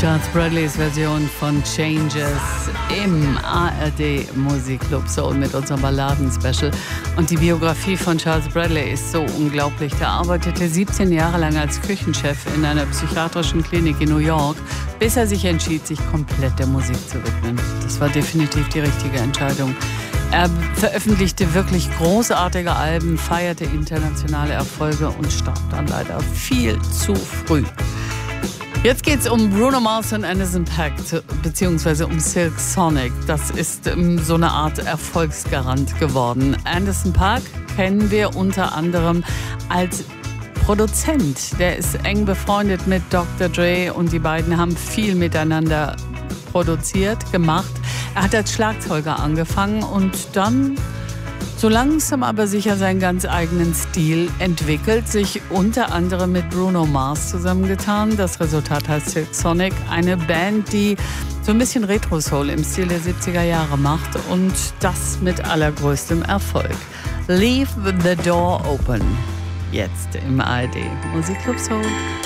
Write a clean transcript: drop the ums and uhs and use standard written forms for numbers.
Charles Bradleys Version von Changes im ARD Musikclub Soul mit unserem Balladen-Special. Und die Biografie von Charles Bradley ist so unglaublich. Der arbeitete 17 Jahre lang als Küchenchef in einer psychiatrischen Klinik in New York, bis er sich entschied, sich komplett der Musik zu widmen. Das war definitiv die richtige Entscheidung. Er veröffentlichte wirklich großartige Alben, feierte internationale Erfolge und starb dann leider viel zu früh. Jetzt geht's um Bruno Mars und Anderson .Paak, beziehungsweise um Silk Sonic. Das ist so eine Art Erfolgsgarant geworden. Anderson .Paak kennen wir unter anderem als Produzent. Der ist eng befreundet mit Dr. Dre und die beiden haben viel miteinander produziert, gemacht. Er hat als Schlagzeuger angefangen und dann so langsam aber sicher seinen ganz eigenen Stil entwickelt, sich unter anderem mit Bruno Mars zusammengetan. Das Resultat heißt Silk Sonic, eine Band, die so ein bisschen Retro-Soul im Stil der 70er Jahre macht und das mit allergrößtem Erfolg. Leave the Door Open, jetzt im ARD Musikclub Soul.